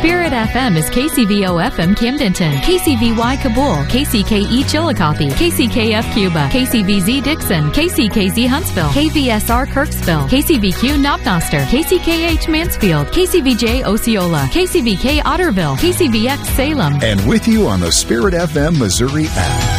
Spirit FM is KCVO FM Camdenton, KCVY Kabul, KCKE Chillicothe, KCKF Cuba, KCVZ Dixon, KCKZ Huntsville, KVSR Kirksville, KCVQ Knob-Noster, KCKH Mansfield, KCVJ Osceola, KCVK Otterville, KCVX Salem. And with you on the Spirit FM Missouri app.